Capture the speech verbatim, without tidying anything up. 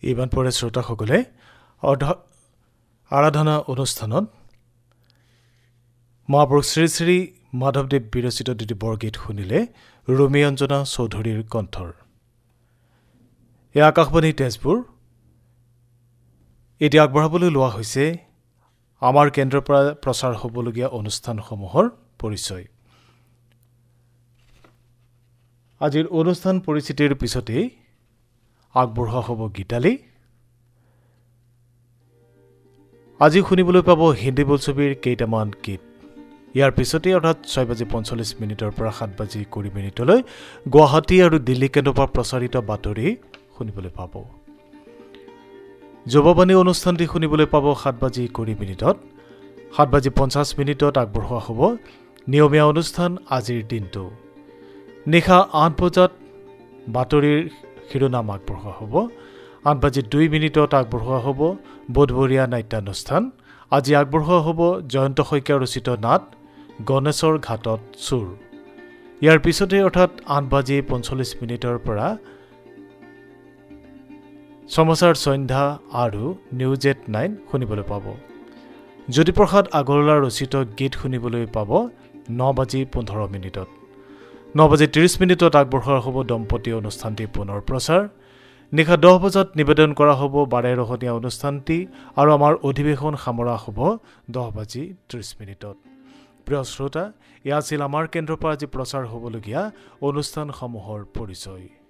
ইমান পৰে শ্ৰোতাসকলে আৰাধনা অনুষ্ঠানত মহাপুৰুষ শ্ৰী শ্ৰী মাধৱদেৱ বিৰচিত দুটি বৰগীত শুনিলে ৰুমি অঞ্জনা চৌধুৰীৰ কণ্ঠৰ। এই আকাশবাণী তেজপুৰ এতিয়া আগবঢ়াবলৈ লোৱা হৈছে আমাৰ কেন্দ্ৰৰ পৰা প্ৰচাৰ হ'বলগীয়া অনুষ্ঠানসমূহৰ পৰিচয়। আজিৰ অনুষ্ঠান পৰিচিতিৰ পিছতেই আগবঢ়োৱা হ'ব গীতালি। আজি শুনিবলৈ পাব হিন্দী বোলছবিৰ কেইটামান গীত। ইয়াৰ পিছতেই অৰ্থাৎ ছয় বাজি পঞ্চল্লিছ মিনিটৰ পৰা সাত বাজি কুৰি মিনিটলৈ গুৱাহাটী আৰু দিল্লী কেন্দ্ৰৰ পৰা প্ৰচাৰিত বাতৰি শুনিবলৈ পাব। যুৱবাণী অনুষ্ঠানটি শুনিবলৈ পাব সাত বাজি কুৰি মিনিটত। সাত বাজি পঞ্চাছ মিনিটত আগবঢ়োৱা হ'ব নিয়মীয়া অনুষ্ঠান আজিৰ দিনটো। নিশা আঠ বজাত বাতৰিৰ শিৰোনাম আগবঢ়োৱা হ'ব। আঠ বাজি দুই মিনিটত আগবঢ়োৱা হ'ব বুধবৰীয়া নাট্যানুষ্ঠান। আজি আগবঢ়োৱা হ'ব জয়ন্ত শইকীয়া ৰচিত নাট গণেশৰ ঘাটত চুৰ। ইয়াৰ পিছতে অৰ্থাৎ আঠ বাজি পঞ্চল্লিছ মিনিটৰ পৰা সমাচাৰ সন্ধ্যা আৰু নিউজ এইট নাইন শুনিবলৈ পাব। জ্যোতিপ্ৰসাদ আগৰৱালা ৰচিত গীত শুনিবলৈ পাব ন বাজি পোন্ধৰ মিনিটত। ন বাজি ত্ৰিছ মিনিটত আগবঢ়োৱা হ'ব দম্পতী অনুষ্ঠানটি পুনৰ প্ৰচাৰ। নিশা দহ বজাত নিবেদন কৰা হ'ব বাৰে ৰহণীয়া অনুষ্ঠানটি আৰু আমাৰ অধিৱেশন সামৰা হ'ব দহ বাজি ত্ৰিছ মিনিটত। প্ৰিয় শ্ৰোতা, এয়া আছিল আমাৰ কেন্দ্ৰৰ পৰা আজি প্ৰচাৰ হ'বলগীয়া অনুষ্ঠানসমূহৰ পৰিচয়।